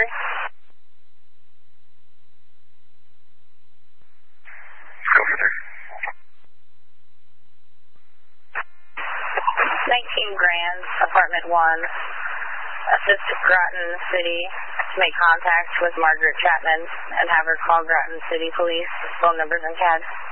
sir. Go for there. 19 Grand, Apartment 1. Assist Groton City to make contact with Margaret Chapman and have her call Groton City Police. Phone numbers and CAD.